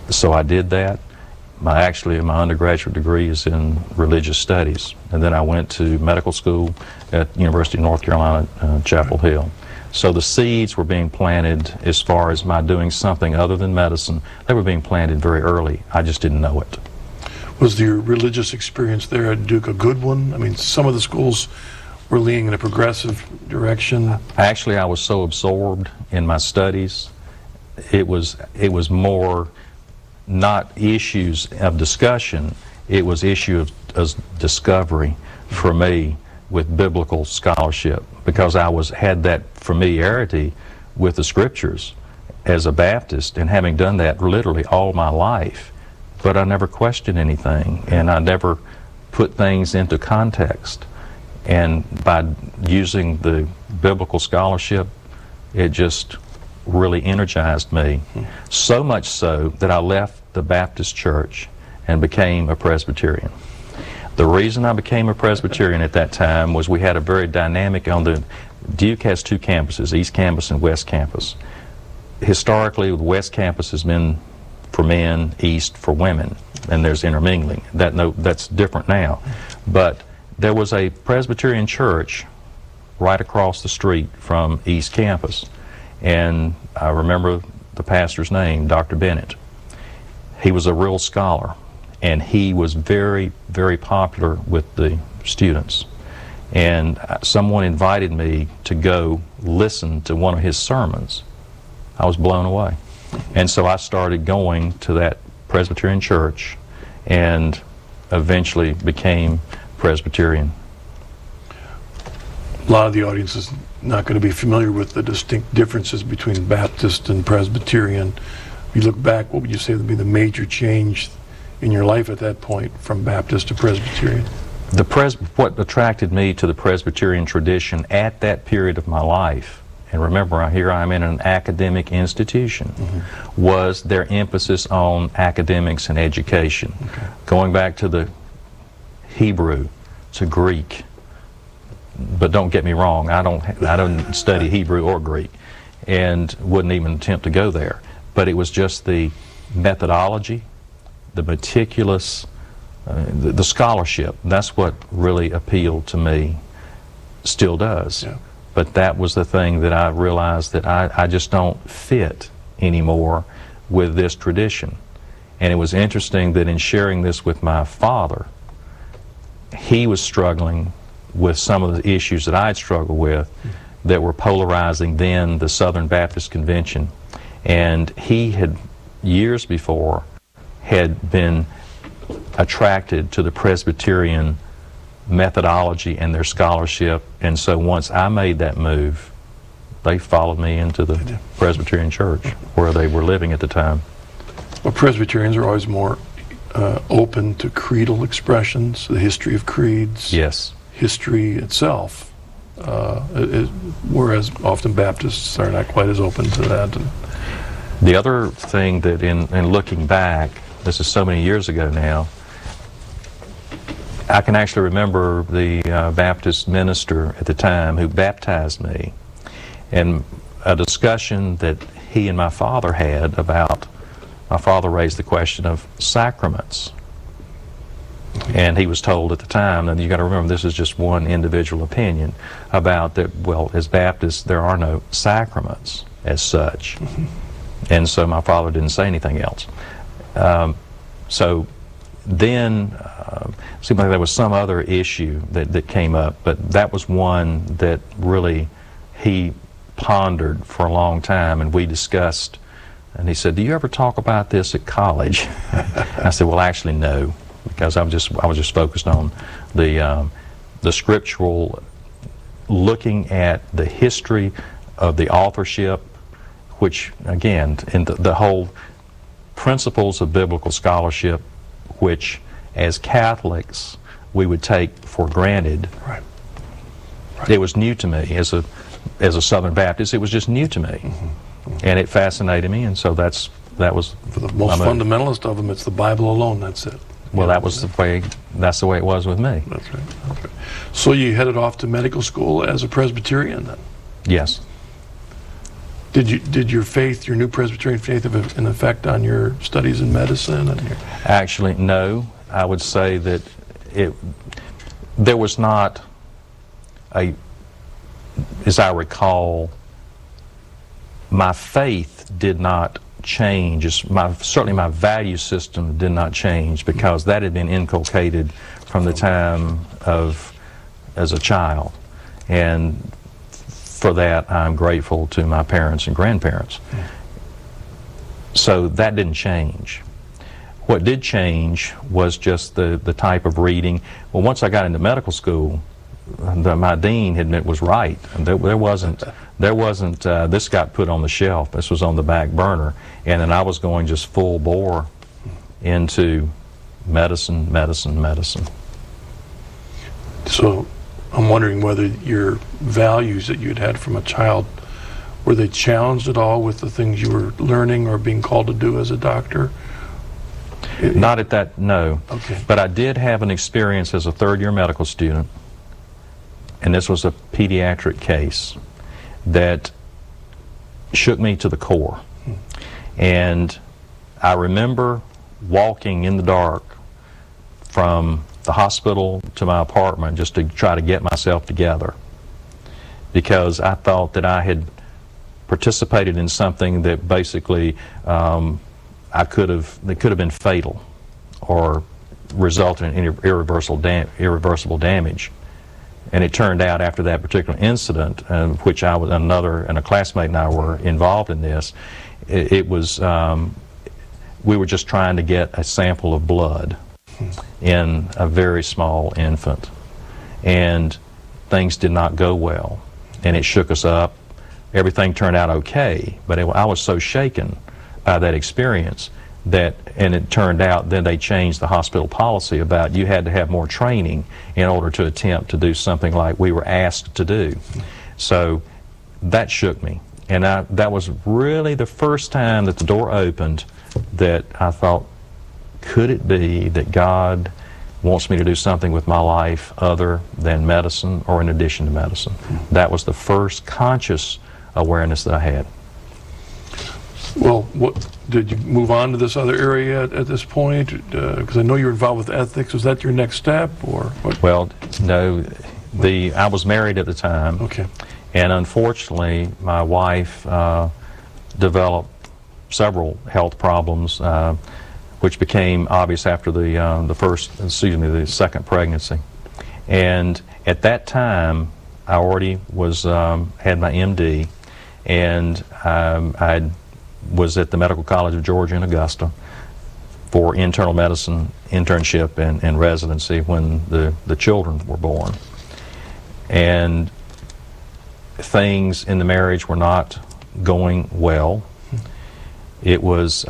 So I did that. Actually, my undergraduate degree is in religious studies, and then I went to medical school at University of North Carolina, Chapel Hill. So the seeds were being planted as far as my doing something other than medicine. They were being planted very early. I just didn't know it. Was your religious experience there at Duke a good one? I mean, some of the schools were leaning in a progressive direction. Actually, I was so absorbed in my studies, it was more not issues of discussion, it was issue of discovery for me with biblical scholarship, because I had that familiarity with the scriptures as a Baptist, and having done that literally all my life, but I never questioned anything, and I never put things into context. And by using the biblical scholarship, it just really energized me. So much so that I left the Baptist church and became a Presbyterian. The reason I became a Presbyterian at that time was we had a very dynamic Duke has two campuses, East Campus and West Campus. Historically, the West Campus has been for men, East for women, and there's intermingling. That's different now. But there was a Presbyterian church right across the street from East Campus, and I remember the pastor's name, Dr. Bennett. He was a real scholar, and he was very, very popular with the students. And someone invited me to go listen to one of his sermons. I was blown away. And so I started going to that Presbyterian church and eventually became Presbyterian. A lot of the audience is not going to be familiar with the distinct differences between Baptist and Presbyterian. If you look back, what would you say would be the major change in your life at that point from Baptist to Presbyterian? What attracted me to the Presbyterian tradition at that period of my life, and remember, here I'm in an academic institution, was their emphasis on academics and education. Okay. Going back to the Hebrew, to Greek. But don't get me wrong, I don't study Hebrew or Greek, and wouldn't even attempt to go there. But it was just the methodology, the meticulous, the scholarship. That's what really appealed to me, still does. Yeah. But that was the thing that I realized that I just don't fit anymore with this tradition. And it was interesting that in sharing this with my father, he was struggling with some of the issues that I had struggled with that were polarizing then the Southern Baptist Convention. And he had, years before, had been attracted to the Presbyterian methodology and their scholarship, and so once I made that move, they followed me into the Presbyterian church where they were living at the time. Well, Presbyterians are always more open to creedal expressions, the history of creeds, yes, history itself, whereas often Baptists are not quite as open to that. The other thing that in looking back, this is so many years ago now, I can actually remember the Baptist minister at the time who baptized me, and a discussion that he and my father had about, my father raised the question of sacraments. And he was told at the time, and you got to remember this is just one individual opinion, about that, well, as Baptists there are no sacraments as such. And so my father didn't say anything else. So then it seemed like there was some other issue that came up, but that was one that really he pondered for a long time, and we discussed, and he said, "Do you ever talk about this at college?" I said, "Well, actually, no, because I was just focused on the scriptural, looking at the history of the authorship, which again, in the whole principles of biblical scholarship, which as Catholics we would take for granted." Right. It was new to me as a Southern Baptist. It was just new to me, and it fascinated me, and so that was for the most fundamentalist of them. It's the Bible alone. That's it. Well, that's the way it was with me. That's right. Okay. So you headed off to medical school as a Presbyterian then? Yes. Did your faith, your new Presbyterian faith, have an effect on your studies in medicine? And Actually, no. I would say that there was not as I recall, my faith did not change. Certainly my value system did not change, because that had been inculcated from the time as a child. And for that, I'm grateful to my parents and grandparents. So that didn't change. What did change was just the type of reading. Well, once I got into medical school, my dean was right. And there wasn't this got put on the shelf. This was on the back burner. And then I was going just full bore into medicine. So I'm wondering whether your values that you'd had from a child, were they challenged at all with the things you were learning or being called to do as a doctor? Not at that, no. Okay. But I did have an experience as a third-year medical student, and this was a pediatric case that shook me to the core. And I remember walking in the dark from the hospital to my apartment just to try to get myself together, because I thought that I had participated in something that basically that could have been fatal or resulted in irreversible damage. And it turned out, after that particular incident, which a classmate and I were involved in this, we were just trying to get a sample of blood in a very small infant, and things did not go well, and it shook us up. Everything turned out okay, but I was so shaken by that experience and it turned out then they changed the hospital policy about you had to have more training in order to attempt to do something like we were asked to do. So that shook me, and that was really the first time that the door opened that I thought, could it be that God wants me to do something with my life other than medicine or in addition to medicine? That was the first conscious awareness that I had. Well, did you move on to this other area at this point? Because I know you're involved with ethics. Was that your next step, or what? Well, no. I was married at the time. Okay. And unfortunately, my wife developed several health problems, which became obvious after the second pregnancy. And at that time, I already had my MD, and I was at the Medical College of Georgia in Augusta for internal medicine internship and residency when the children were born. And things in the marriage were not going well. It was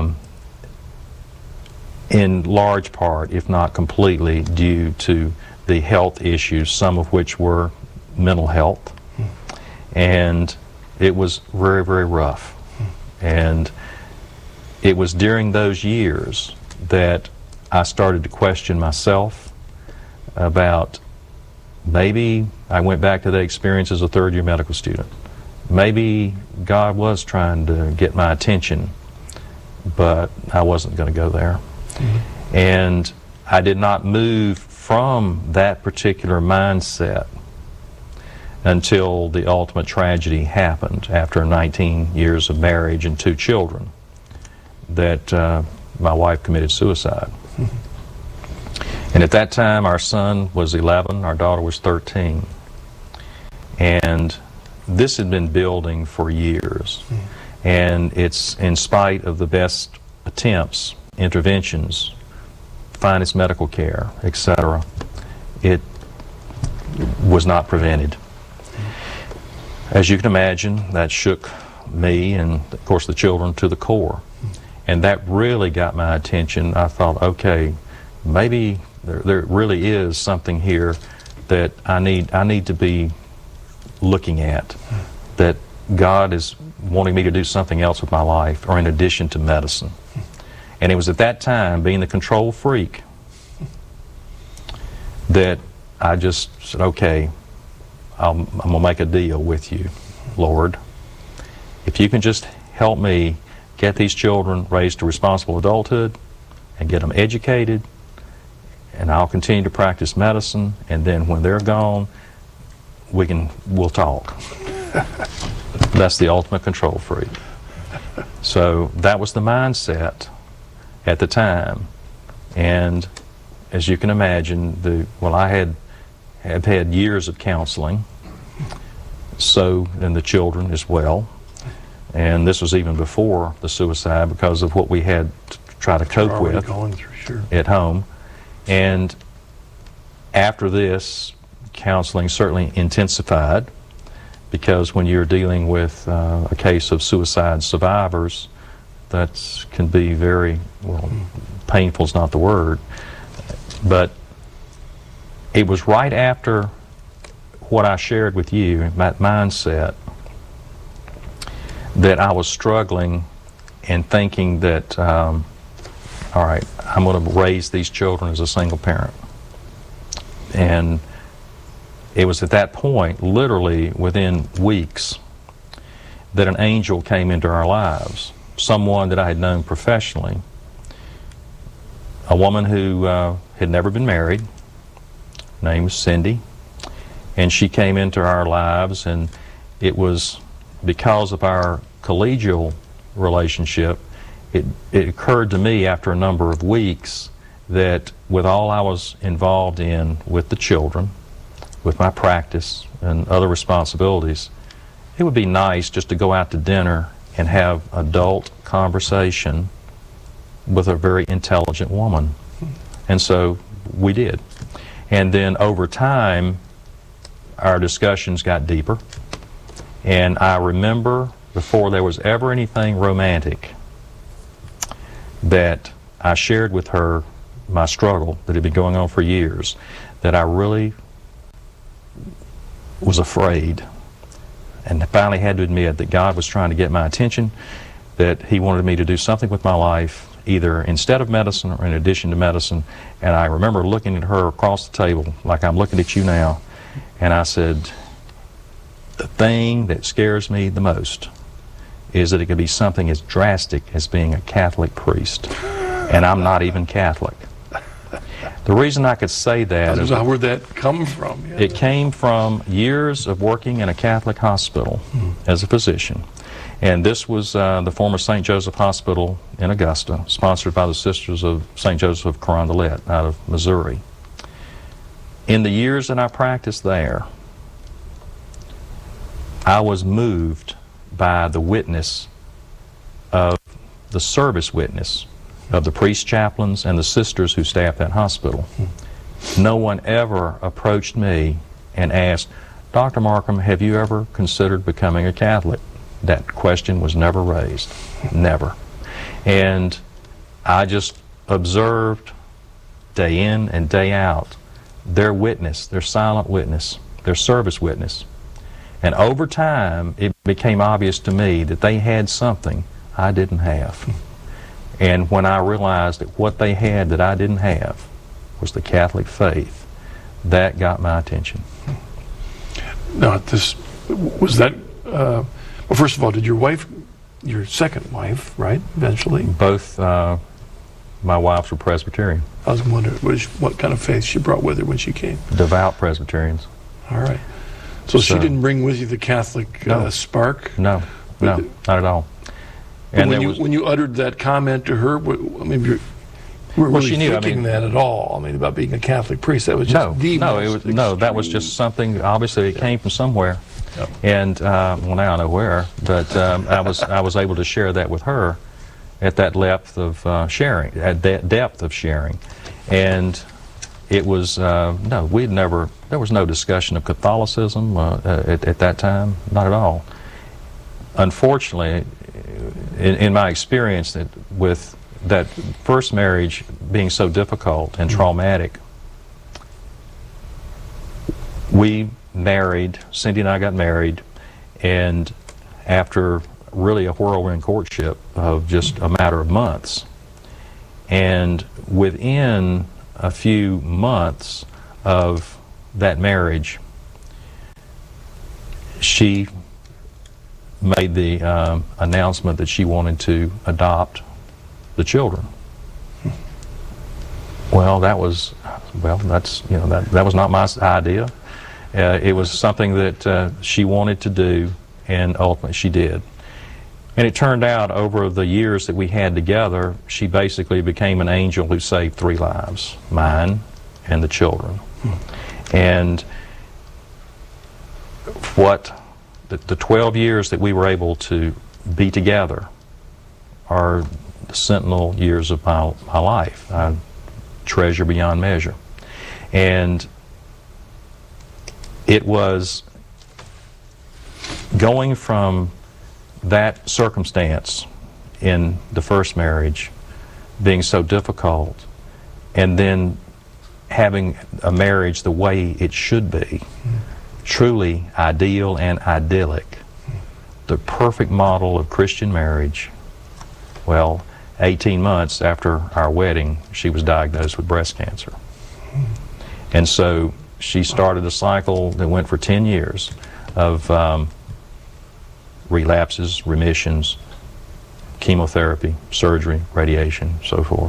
in large part, if not completely, due to the health issues, some of which were mental health. And it was very, very rough. And it was during those years that I started to question myself about, maybe I went back to that experience as a third-year medical student. Maybe God was trying to get my attention, but I wasn't going to go there. And I did not move from that particular mindset until the ultimate tragedy happened after 19 years of marriage and 2 children, that my wife committed suicide. And at that time, our son was 11, our daughter was 13. And this had been building for years. And it's in spite of the best attempts, interventions, finest medical care, etc., it was not prevented. As you can imagine, that shook me and, of course, the children to the core. And that really got my attention. I thought, okay, maybe there really is something here that I need to be looking at, that God is wanting me to do something else with my life, or in addition to medicine. And it was at that time, being the control freak, that I just said, okay, I'm going to make a deal with you, Lord. if you can just help me get these children raised to responsible adulthood and get them educated, and I'll continue to practice medicine, and then when they're gone, we'll talk. That's the ultimate control freak. So that was the mindset at the time. And as you can imagine, I have had years of counseling, and the children as well. And this was even before the suicide because of what we had to try to cope with going through, sure. at home. And after this, counseling certainly intensified, because when you're dealing with a case of suicide survivors, that can be very, painful is not the word, but it was right after what I shared with you, that mindset, that I was struggling and thinking that, all right, I'm going to raise these children as a single parent. And it was at that point, literally within weeks, that an angel came into our lives, someone that I had known professionally, a woman who had never been married, named Cindy, and she came into our lives, and it was because of our collegial relationship. It occurred to me after a number of weeks that with all I was involved in with the children, with my practice and other responsibilities, it would be nice just to go out to dinner and have adult conversation with a very intelligent woman. And so we did. And then over time, our discussions got deeper. And I remember, before there was ever anything romantic, that I shared with her my struggle that had been going on for years, that I really was afraid, and finally had to admit that God was trying to get my attention, that He wanted me to do something with my life, either instead of medicine or in addition to medicine. And I remember looking at her across the table, like I'm looking at you now, and I said, the thing that scares me the most is that it could be something as drastic as being a Catholic priest, and I'm not even Catholic. The reason I could say that is, where'd that come from? Yeah. It came from years of working in a Catholic hospital as a physician. And this was the former St. Joseph Hospital in Augusta, sponsored by the Sisters of St. Joseph of Carondelet out of Missouri. In the years that I practiced there, I was moved by the witness of the service witness of the priest chaplains and the sisters who staffed that hospital. No one ever approached me and asked, Dr. Markham, have you ever considered becoming a Catholic? That question was never raised, never. And I just observed day in and day out their witness, their silent witness, their service witness. And over time, it became obvious to me that they had something I didn't have. And when I realized that what they had that I didn't have was the Catholic faith, that got my attention. Now, was that, well, first of all, did your wife, your second wife, right, eventually? Both my wives were Presbyterian. I was wondering what kind of faith she brought with her when she came. Devout Presbyterians. All right. So she didn't bring with you the Catholic spark? No, not at all. And when you uttered that comment to her, I mean, you weren't really thinking that at all. I mean, about being a Catholic priest, that was just that was just something. Obviously, it came from somewhere, and well, now I know where. But I was able to share that with her at that depth of sharing, and it was we'd never. There was no discussion of Catholicism at that time, not at all. Unfortunately, in my experience, that with that first marriage being so difficult and traumatic, we married, Cindy and I got married, and after really a whirlwind courtship of just a matter of months, and within a few months of that marriage, she made the announcement that she wanted to adopt the children. Well, that was not my idea. It was something that she wanted to do, and ultimately she did. And it turned out over the years that we had together, she basically became an angel who saved 3 lives, mine and the children. And the 12 years that we were able to be together are the sentinel years of my life. I treasure beyond measure. And it was going from that circumstance in the first marriage being so difficult, and then having a marriage the way it should be, truly ideal and idyllic, the perfect model of Christian marriage. Well, 18 months after our wedding, she was diagnosed with breast cancer. And so she started a cycle that went for 10 years of relapses, remissions, chemotherapy, surgery, radiation, so forth.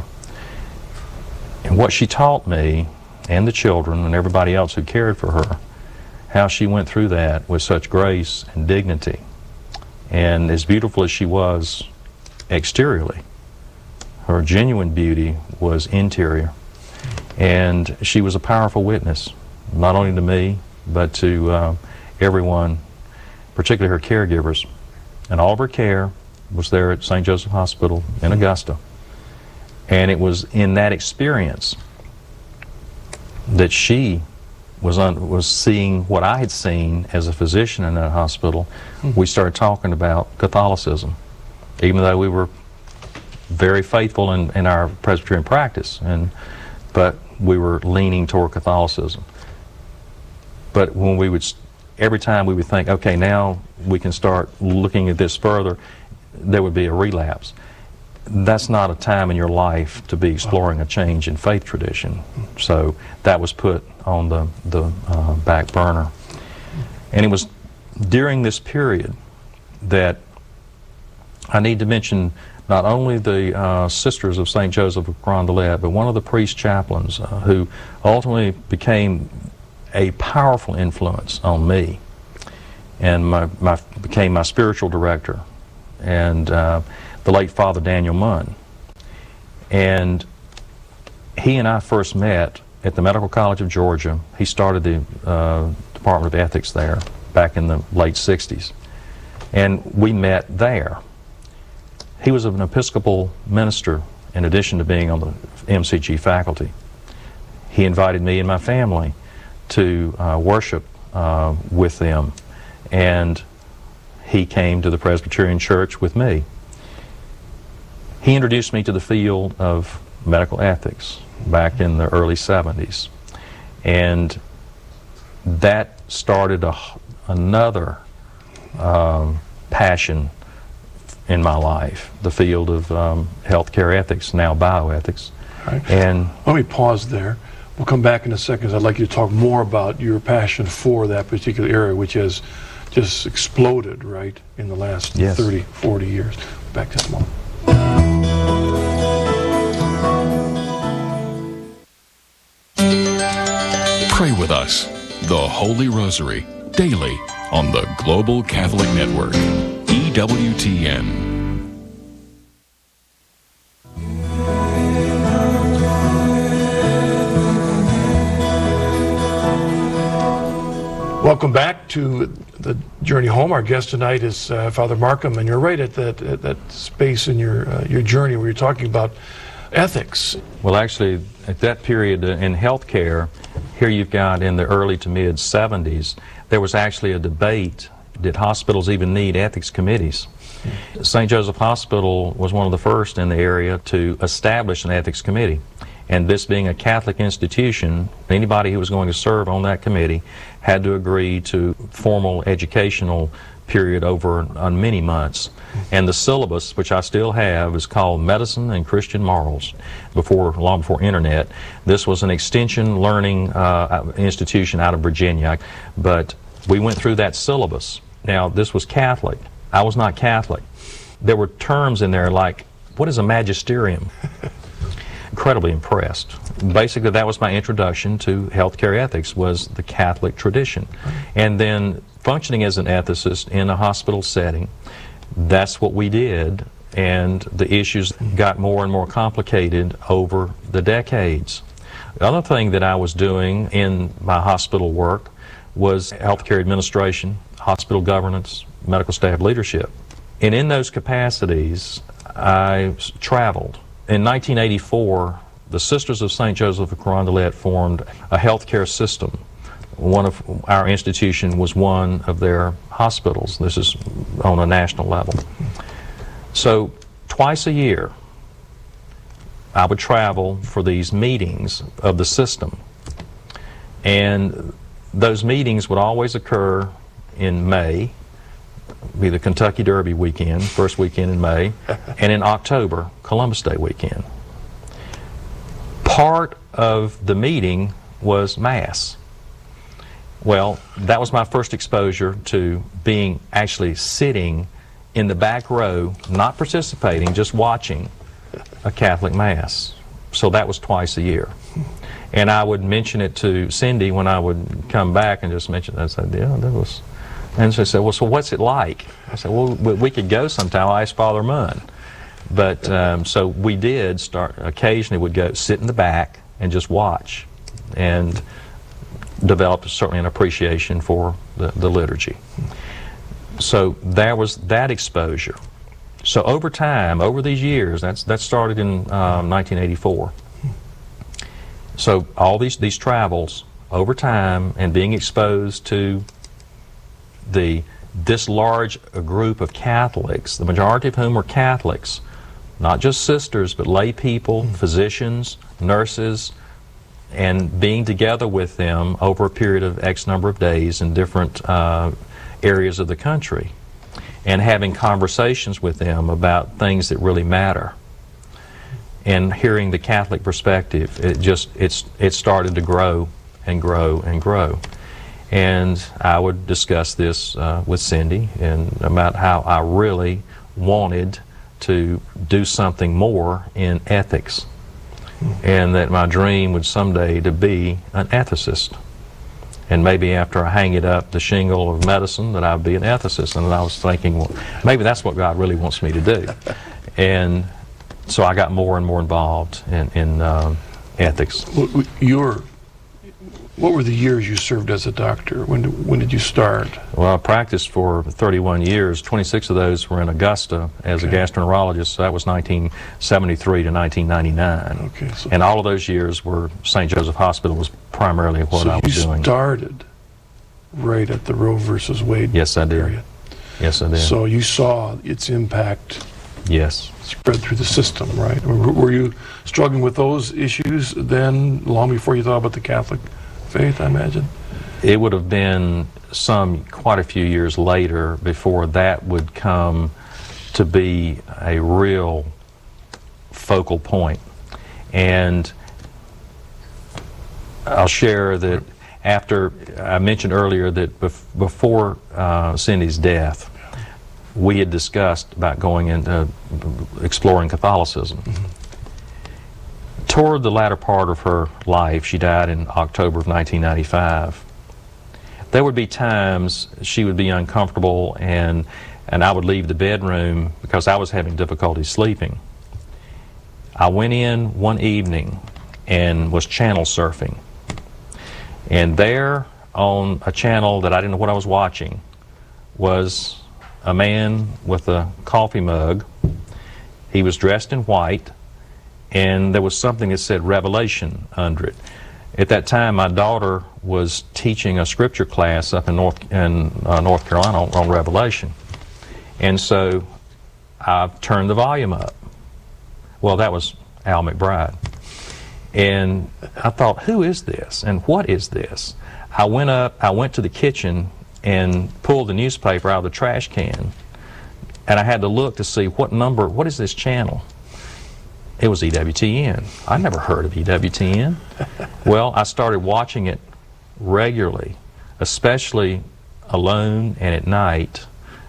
And what she taught me, and the children, and everybody else who cared for her, how she went through that with such grace and dignity. And as beautiful as she was exteriorly, her genuine beauty was interior. And she was a powerful witness, not only to me, but to everyone, particularly her caregivers. And all of her care was there at St. Joseph Hospital in Augusta. And it was in that experience that she was seeing what I had seen as a physician in that hospital. We started talking about Catholicism, even though we were very faithful in our Presbyterian practice, but we were leaning toward Catholicism. But when every time we would think, okay, now we can start looking at this further, there would be a relapse. That's not a time in your life to be exploring a change in faith tradition. So that was put on the back burner. And it was during this period that I need to mention not only the Sisters of St. Joseph of Carondelet, but one of the priest chaplains who ultimately became a powerful influence on me, and became my spiritual director, and the late Father Daniel Munn. And he and I first met at the Medical College of Georgia. He started the Department of Ethics there back in the late 60s. And we met there. He was an Episcopal minister in addition to being on the MCG faculty. He invited me and my family to worship with them. And he came to the Presbyterian Church with me. He introduced me to the field of medical ethics back in the early 70s. And that started another passion in my life, the field of healthcare ethics, now bioethics. Right. And let me pause there. We'll come back in a second. I'd like you to talk more about your passion for that particular area, which has just exploded, right, in the last 30, 40 years. Back to the moment. Pray with us, the Holy Rosary, daily on the Global Catholic Network, EWTN. Welcome back to the Journey Home. Our guest tonight is Father Markham, and you're right at that space in your journey where you're talking about ethics. well, actually, at that period in healthcare, here you've got in the early to mid 70s, there was actually a debate, did hospitals even need ethics committees? St. Joseph Hospital was one of the first in the area to establish an ethics committee. And this being a Catholic institution, anybody who was going to serve on that committee had to agree to formal educational period over many months. And the syllabus, which I still have, is called Medicine and Christian Morals, long before internet. This was an extension learning institution out of Virginia, but we went through that syllabus. Now, this was Catholic, I was not Catholic. There were terms in there like, what is a magisterium? Incredibly impressed. Basically, that was my introduction to healthcare ethics, was the Catholic tradition. And then functioning as an ethicist in a hospital setting, that's what we did. And the issues got more and more complicated over the decades. The other thing that I was doing in my hospital work was healthcare administration, hospital governance, medical staff leadership. And in those capacities, I traveled. In 1984, the Sisters of St. Joseph of Carondelet formed a healthcare system. One of our institution was one of their hospitals. This is on a national level. So twice a year, I would travel for these meetings of the system. And those meetings would always occur in May, be the Kentucky Derby weekend, first weekend in May, and in October, Columbus Day weekend. Part of the meeting was Mass. Well, that was my first exposure to being actually sitting in the back row, not participating, just watching a Catholic Mass. So that was twice a year. And I would mention it to Cindy when I would come back and just mention it. I said, yeah, that was... And she said, well, so what's it like? I said, well, we could go sometime. I asked Father Munn. But so we did start, occasionally would go sit in the back and just watch, and developed certainly an appreciation for the liturgy. So there was that exposure. So over time, over these years, that started in 1984. So all these travels over time and being exposed to this large group of Catholics, the majority of whom were Catholics, not just sisters, but lay people, physicians, nurses, and being together with them over a period of X number of days in different areas of the country, and having conversations with them about things that really matter, and hearing the Catholic perspective. It started to grow and grow and grow. And I would discuss this with Cindy, and about how I really wanted to do something more in ethics, and that my dream would someday to be an ethicist. And maybe after I hang it up the shingle of medicine, that I'd be an ethicist. And I was thinking, well, maybe that's what God really wants me to do. And so I got more and more involved in ethics. What were the years you served as a doctor? When did you start? Well, I practiced for 31 years. 26 of those were in Augusta as a gastroenterologist. So that was 1973 to 1999. Okay. So and all of those years were St. Joseph Hospital was primarily what I was doing. You started right at the Roe versus Wade Yes, I did. period. Yes, I did. So you saw its impact Yes. spread through the system, right? Were you struggling with those issues then, long before you thought about the Catholic faith, I imagine? It would have been quite a few years later before that would come to be a real focal point. And I'll share that after, I mentioned earlier that before Cindy's death, we had discussed about going into exploring Catholicism. Toward the latter part of her life, she died in October of 1995, there would be times she would be uncomfortable, and I would leave the bedroom because I was having difficulty sleeping. I went in one evening and was channel surfing, and there on a channel that I didn't know what I was watching was a man with a coffee mug. He was dressed in white, and there was something that said Revelation under it. At that time, my daughter was teaching a scripture class up in North Carolina on Revelation. And so I turned the volume up. Well, that was Al McBride. And I thought, who is this? And what is this? I went to the kitchen and pulled the newspaper out of the trash can. And I had to look to see what is this channel? It was EWTN. I never heard of EWTN. Well, I started watching it regularly, especially alone and at night,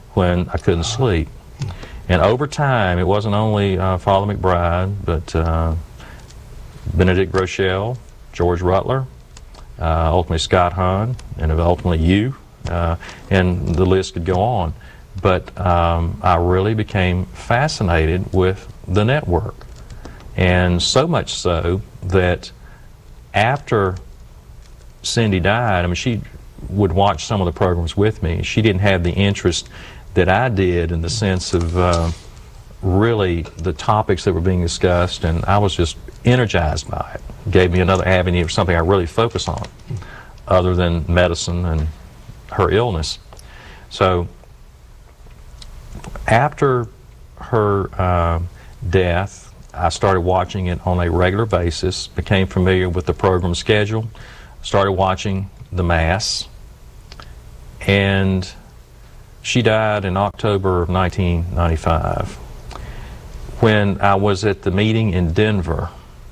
when I couldn't sleep. And over time, it wasn't only Father McBride, but Benedict Rochelle, George Rutler, ultimately Scott Hahn, and ultimately you, and the list could go on. But I really became fascinated with the network. And so much so that after Cindy died, I mean, she would watch some of the programs with me. She didn't have the interest that I did in the sense of really the topics that were being discussed, and I was just energized by it. Gave me another avenue of something I really focus on, other than medicine and her illness. So after her death, I started watching it on a regular basis, became familiar with the program schedule, started watching the Mass, and she died in October of 1995. When I was at the meeting in Denver,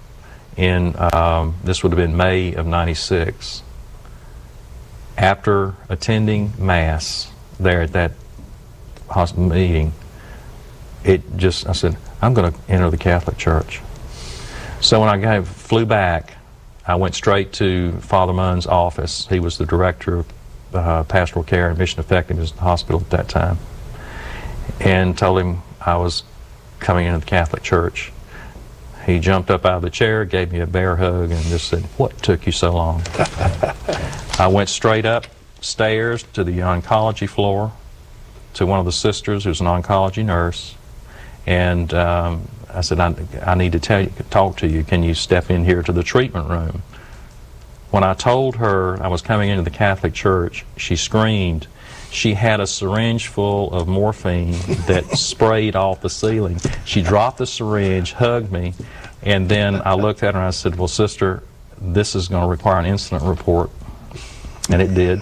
this would have been May of '96, after attending Mass there at that meeting, I said, I'm going to enter the Catholic Church. So when I flew back, I went straight to Father Munn's office. He was the director of pastoral care and mission effectiveness in the hospital at that time, and told him I was coming into the Catholic Church. He jumped up out of the chair, gave me a bear hug, and just said, "What took you so long?" I went straight upstairs to the oncology floor to one of the sisters who's an oncology nurse, and I said, I need to talk to you. Can you step in here to the treatment room? When I told her I was coming into the Catholic Church, she screamed. She had a syringe full of morphine that sprayed off the ceiling. She dropped the syringe, hugged me, and then I looked at her and I said, well, sister, this is going to require an incident report. And it did.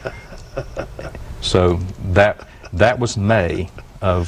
So that was May of,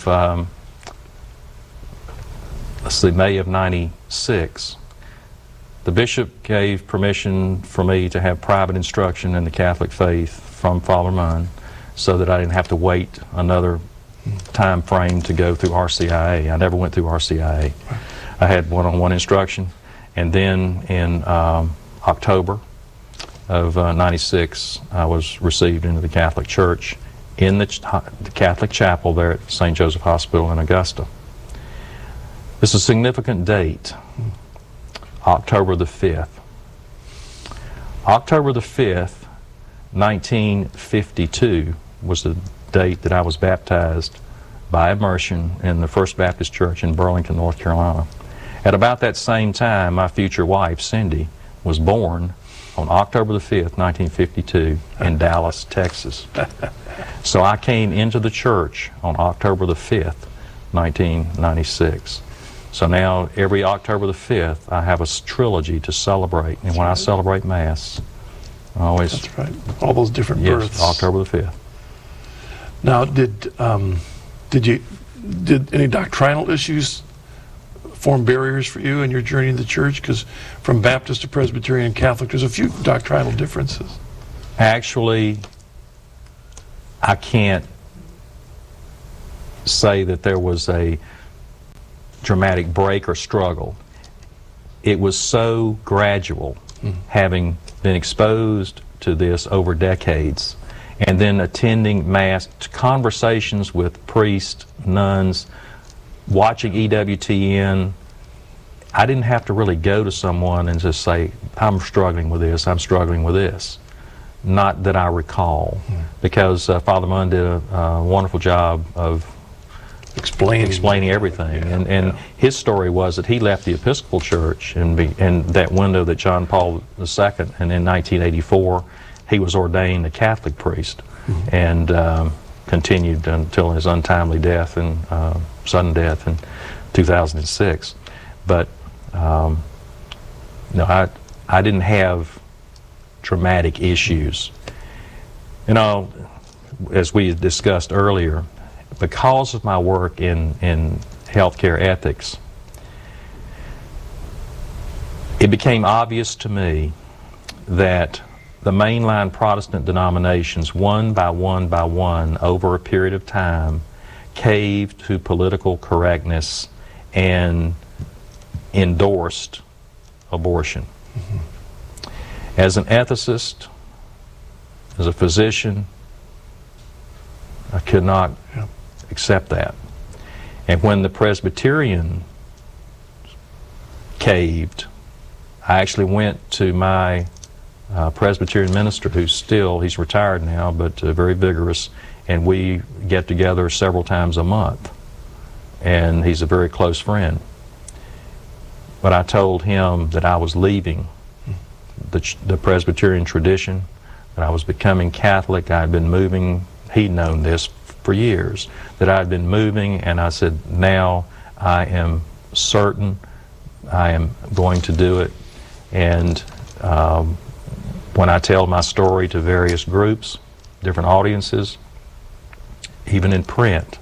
May of '96. The bishop gave permission for me to have private instruction in the Catholic faith from Father Munn, so that I didn't have to wait another time frame to go through RCIA. I never went through RCIA. I had one-on-one instruction, and then in October of '96, I was received into the Catholic Church in the Catholic chapel there at St. Joseph Hospital in Augusta. This is a significant date, October the 5th. October the 5th, 1952 was the date that I was baptized by immersion in the First Baptist Church in Burlington, North Carolina. At about that same time, my future wife, Cindy, was born on October the 5th, 1952 in Dallas, Texas. So I came into the church on October the 5th, 1996. So now every October the 5th, I have a trilogy to celebrate. And when I celebrate Mass, I always... That's right. All those different births. Yes, October the 5th. Now, did any doctrinal issues form barriers for you in your journey in the church? Because from Baptist to Presbyterian and Catholic, there's a few doctrinal differences. Actually, I can't say that there was a dramatic break or struggle. It was so gradual, having been exposed to this over decades, and then attending Mass, conversations with priests, nuns, watching EWTN. I didn't have to really go to someone and just say, I'm struggling with this, I'm struggling with this. Not that I recall, because Father Munn did a wonderful job of explaining everything. And his story was that he left the Episcopal Church and that window that John Paul II, and in 1984 he was ordained a Catholic priest, and continued until his untimely death and sudden death in 2006. But no, I didn't have dramatic issues. You know, as we discussed earlier, because of my work in healthcare ethics, it became obvious to me that the mainline Protestant denominations, one by one, over a period of time, caved to political correctness and endorsed abortion. As an ethicist, as a physician, I could not accept that. And when the Presbyterian caved, I actually went to my Presbyterian minister, he's retired now, but very vigorous, and we get together several times a month. And he's a very close friend. But I told him that I was leaving the Presbyterian tradition, that I was becoming Catholic. I had been moving, he'd known this for years, that I had been moving, and I said, now I am certain I am going to do it. And when I tell my story to various groups, different audiences, even in print,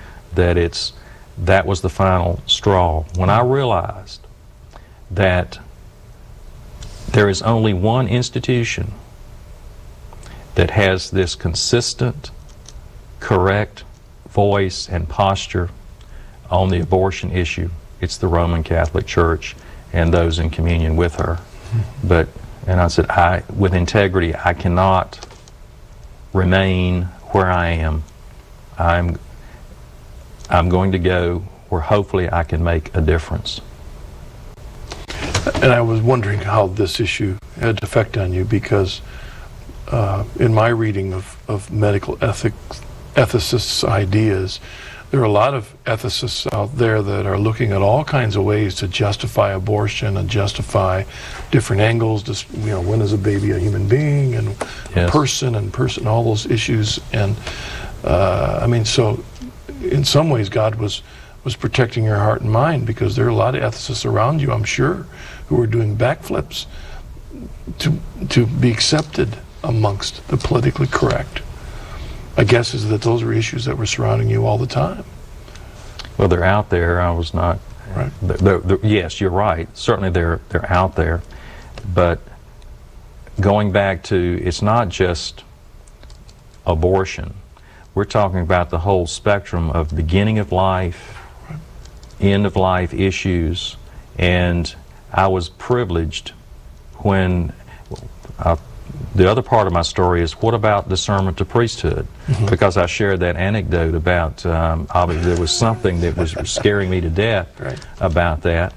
that was the final straw. When I realized that there is only one institution that has this consistent, correct voice and posture on the abortion issue, it's the Roman Catholic Church and those in communion with her. And I said, with integrity, I cannot remain where I am. I'm going to go where hopefully I can make a difference. And I was wondering how this issue had an effect on you, because in my reading of medical ethicists' ideas, there are a lot of ethicists out there that are looking at all kinds of ways to justify abortion and justify different angles. Just, when is a baby a human being, and a person, all those issues. And I mean, so in some ways, God was protecting your heart and mind, because there are a lot of ethicists around you, I'm sure, who are doing backflips to be accepted amongst the politically correct. My guess is that those are issues that were surrounding you all the time. Well, they're out there. I was not. Right. Yes, you're right. Certainly they're out there. But going back to, it's not just abortion. We're talking about the whole spectrum of beginning of life, end of life issues. And I was privileged when the other part of my story is, what about discernment to priesthood? Because I shared that anecdote about there was something that was scaring me to death about that.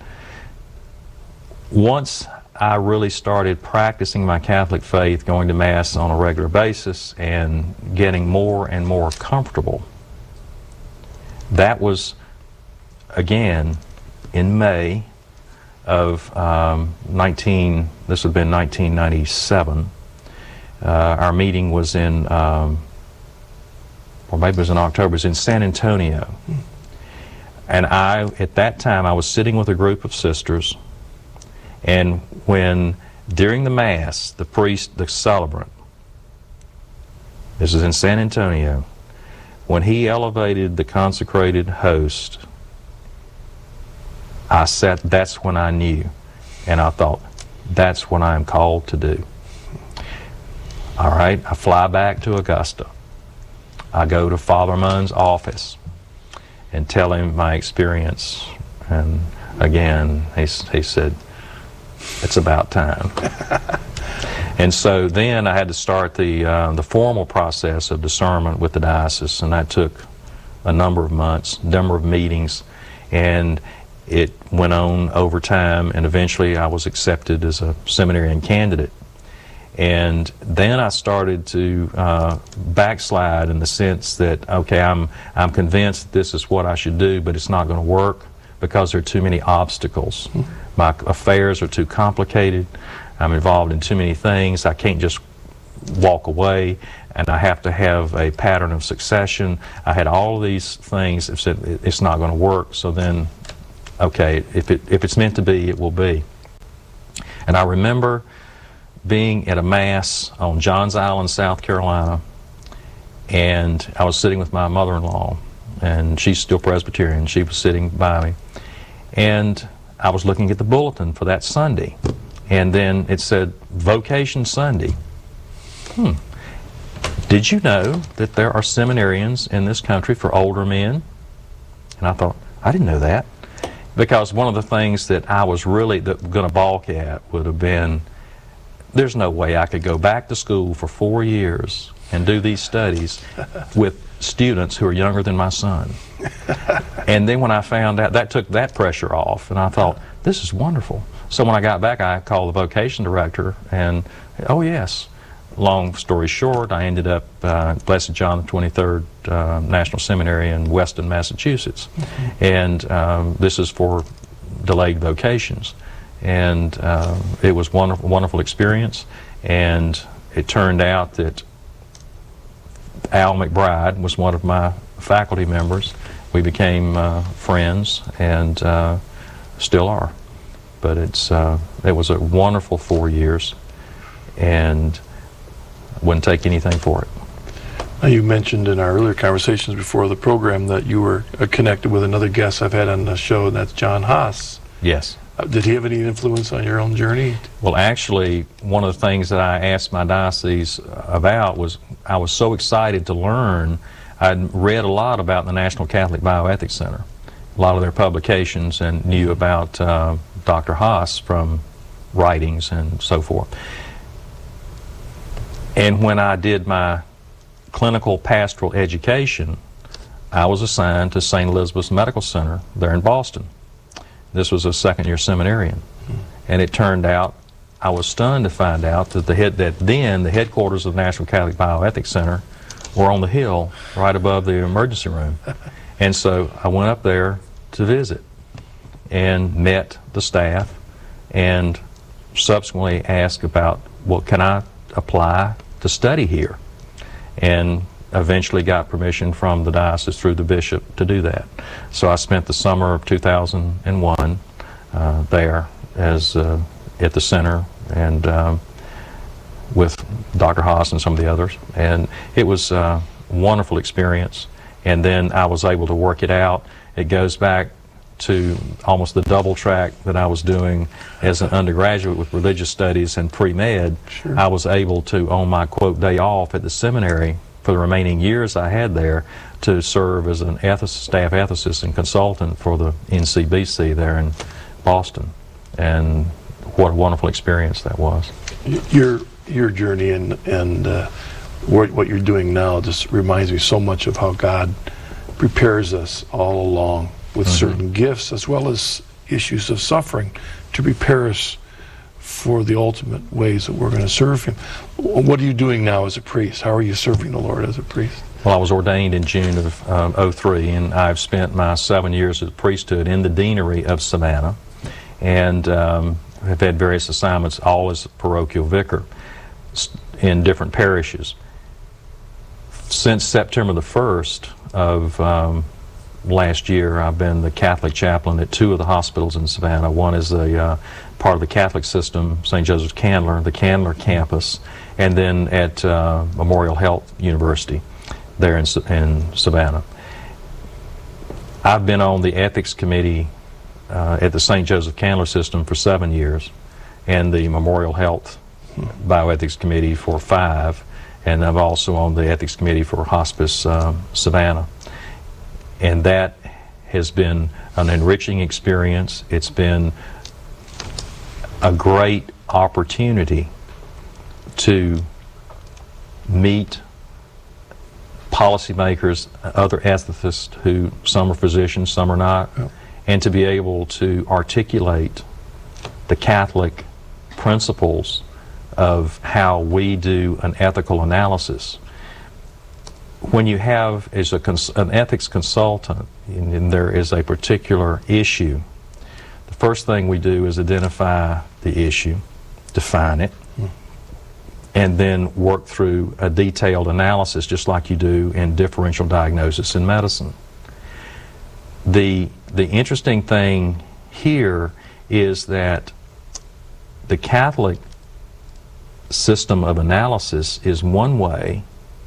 Once I really started practicing my Catholic faith, going to Mass on a regular basis and getting more and more comfortable, that was, again, in May of this would have been 1997. Our meeting was in, or maybe it was in October, it was in San Antonio. And at that time, I was sitting with a group of sisters, and when, during the Mass, the priest, the celebrant, this is in San Antonio, when he elevated the consecrated host, that's when I knew, and I thought, that's what I'm called to do. All right, I fly back to Augusta. I go to Father Munn's office and tell him my experience. And again, he said, it's about time. And so then I had to start the formal process of discernment with the diocese, and that took a number of months, number of meetings, and it went on over time, and eventually I was accepted as a seminarian candidate. And then I started to backslide in the sense that, okay, I'm convinced that this is what I should do, but it's not going to work because there are too many obstacles. My affairs are too complicated. I'm involved in too many things. I can't just walk away, and I have to have a pattern of succession. I had all of these things that said it's not going to work. So then, okay, if it's meant to be, it will be. And I remember being at a Mass on Johns Island, South Carolina, and I was sitting with my mother-in-law, and she's still Presbyterian. She was sitting by me, and I was looking at the bulletin for that Sunday, and then it said Vocation Sunday, did you know that there are seminarians in this country for older men? And I thought, I didn't know that. Because one of the things that I was really going to balk at would have been, there's no way I could go back to school for 4 years and do these studies with students who are younger than my son. And then when I found out, that took that pressure off, and I thought, this is wonderful. So when I got back, I called the vocation director, and oh yes. Long story short, I ended up Blessed John the 23rd National Seminary in Weston, Massachusetts. And this is for delayed vocations. And it was a wonderful experience. And it turned out that Al McBride was one of my faculty members. We became friends and still are. But it was a wonderful 4 years, and wouldn't take anything for it. Now, you mentioned in our earlier conversations before the program that you were connected with another guest I've had on the show, and that's John Haas. Yes. Did he have any influence on your own journey? Well, actually, one of the things that I asked my diocese about was I was so excited to learn. I'd read a lot about the National Catholic Bioethics Center, a lot of their publications, and knew about Dr. Haas from writings and so forth. And when I did my clinical pastoral education, I was assigned to St. Elizabeth's Medical Center there in Boston. This was a second-year seminarian. And it turned out, I was stunned to find out that the headquarters of the National Catholic Bioethics Center were on the hill right above the emergency room. And so I went up there to visit and met the staff and subsequently asked about, well, can I apply to study here? And eventually got permission from the diocese through the bishop to do that. So I spent the summer of 2001 there as at the center and with Dr. Haas and some of the others, and it was a wonderful experience. And then I was able to work it out. It goes back to almost the double track that I was doing as an undergraduate with religious studies and pre-med. Sure. I was able to, on my quote day off at the seminary for the remaining years I had there, to serve as an staff ethicist and consultant for the NCBC there in Boston. And what a wonderful experience that was. Your journey and what you're doing now just reminds me so much of how God prepares us all along with certain gifts as well as issues of suffering to prepare us for the ultimate ways that we're going to serve Him. What are you doing now as a priest? How are you serving the Lord as a priest? Well, I was ordained in June of '03, and I've spent my 7 years of priesthood in the deanery of Savannah, and have had various assignments, all as parochial vicar in different parishes. Since September the 1st of last year, I've been the Catholic chaplain at 2 of the hospitals in Savannah. One is a part of the Catholic system, St. Joseph's Candler, the Candler campus, and then at Memorial Health University there in Savannah. I've been on the ethics committee at the St. Joseph Candler system for 7 years, and the Memorial Health Bioethics Committee for 5, and I'm also on the ethics committee for Hospice Savannah. And that has been an enriching experience. It's been a great opportunity to meet policymakers, other ethicists who, some are physicians, some are not, and to be able to articulate the Catholic principles of how we do an ethical analysis. When you have as an ethics consultant and there is a particular issue, the first thing we do is identify the issue, define it, and then work through a detailed analysis just like you do in differential diagnosis in medicine. The interesting thing here is that the Catholic system of analysis is one way,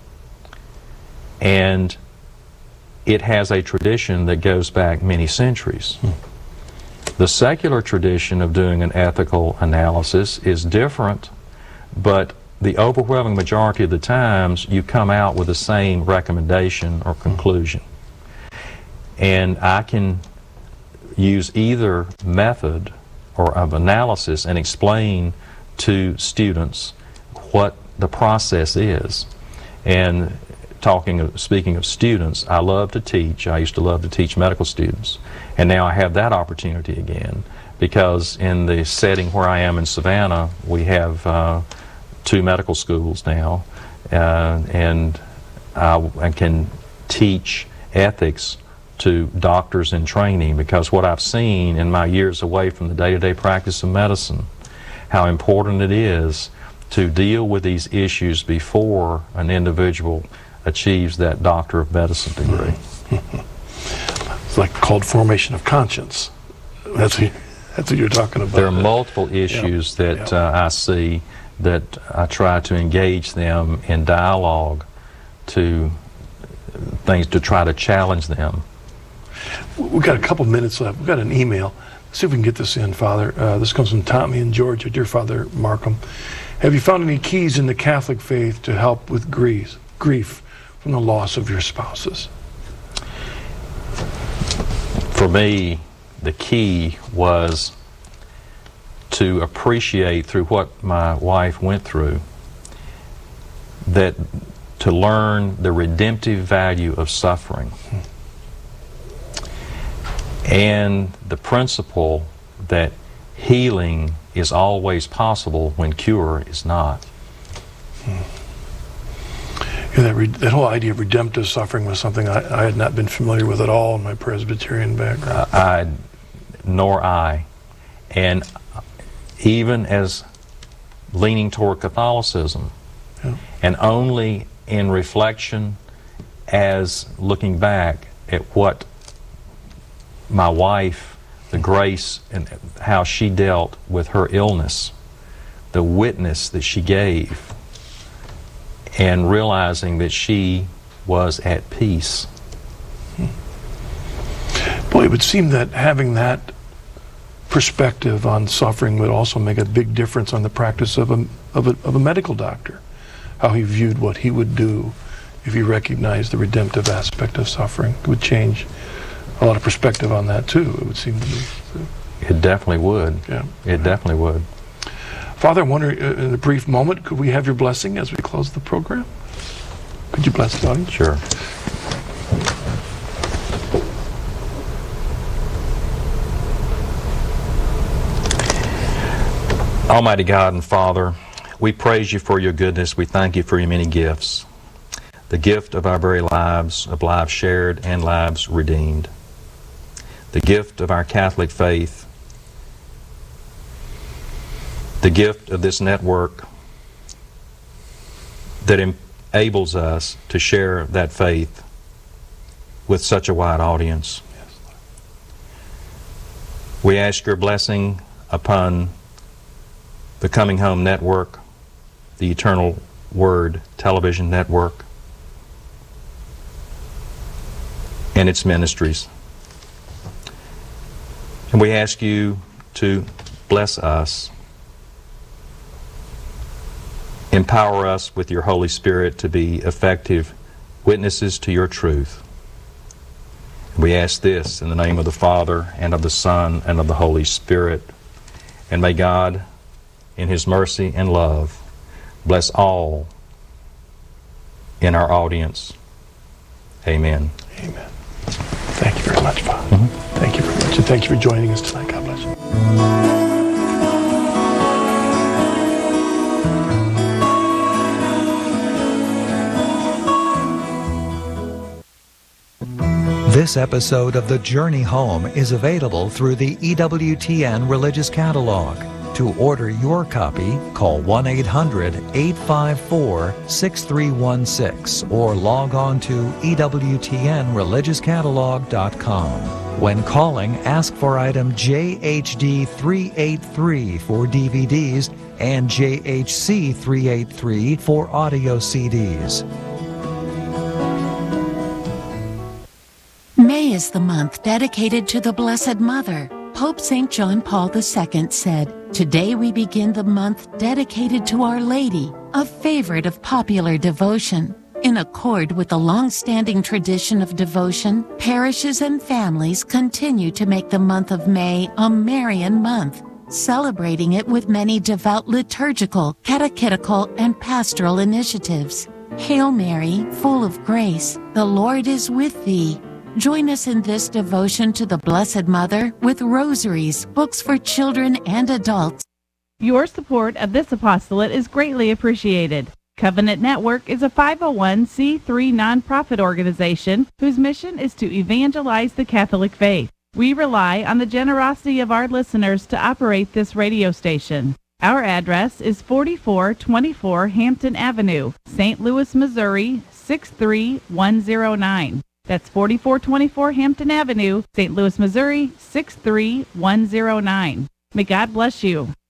and it has a tradition that goes back many centuries. The secular tradition of doing an ethical analysis is different, but the overwhelming majority of the times you come out with the same recommendation or conclusion. And I can use either method or of analysis and explain to students what the process is. And speaking of students, I love to teach. I used to love to teach medical students. And now I have that opportunity again, because in the setting where I am in Savannah, we have 2 medical schools now, and I can teach ethics to doctors in training, because what I've seen in my years away from the day-to-day practice of medicine, how important it is to deal with these issues before an individual achieves that Doctor of Medicine degree. It's like called formation of conscience. That's what you're talking about. There are multiple issues that I see that I try to engage them in dialogue to things to try to challenge them. We've got a couple minutes left. We've got an email. Let's see if we can get this in, Father. This comes from Tommy in Georgia. Dear Father Markham, have you found any keys in the Catholic faith to help with grief from the loss of your spouses? For me, the key was to appreciate, through what my wife went through, that to learn the redemptive value of suffering. And the principle that healing is always possible when cure is not. Yeah, that whole idea of redemptive suffering was something I had not been familiar with at all in my Presbyterian background. Nor I. And even as leaning toward Catholicism, and only in reflection as looking back at what my wife, the grace and how she dealt with her illness, the witness that she gave, and realizing that she was at peace. Boy, it would seem that having that perspective on suffering would also make a big difference on the practice of a medical doctor, how he viewed what he would do if he recognized the redemptive aspect of suffering. It would change a lot of perspective on that too, it would seem to me. It definitely would. Yeah. It definitely would. Father, I wonder, in a brief moment, could we have your blessing as we close the program? Could you bless the audience? Sure. Almighty God and Father, we praise you for your goodness. We thank you for your many gifts. The gift of our very lives, of lives shared and lives redeemed. The gift of our Catholic faith. The gift of this network that enables us to share that faith with such a wide audience. We ask your blessing upon the Coming Home Network, the Eternal Word Television Network, and its ministries. And we ask you to bless us, empower us with your Holy Spirit to be effective witnesses to your truth. We ask this in the name of the Father, and of the Son, and of the Holy Spirit. And may God, in His mercy and love, bless all in our audience. Amen. Amen. Thank you very much, Father. Thank you very much. And thank you for joining us tonight. God bless you. This episode of The Journey Home is available through the EWTN Religious Catalog. To order your copy, call 1-800-854-6316 or log on to EWTNReligiousCatalog.com. When calling, ask for item JHD383 for DVDs and JHC383 for audio CDs. May is the month dedicated to the Blessed Mother. Pope St. John Paul II said, Today we begin the month dedicated to Our Lady, a favorite of popular devotion. In accord with the long-standing tradition of devotion, parishes and families continue to make the month of May a Marian month, celebrating it with many devout liturgical, catechetical, and pastoral initiatives. Hail Mary, full of grace, the Lord is with thee. Join us in this devotion to the Blessed Mother with rosaries, books for children and adults. Your support of this apostolate is greatly appreciated. Covenant Network is a 501c3 nonprofit organization whose mission is to evangelize the Catholic faith. We rely on the generosity of our listeners to operate this radio station. Our address is 4424 Hampton Avenue, St. Louis, Missouri, 63109. That's 4424 Hampton Avenue, St. Louis, Missouri, 63109. May God bless you.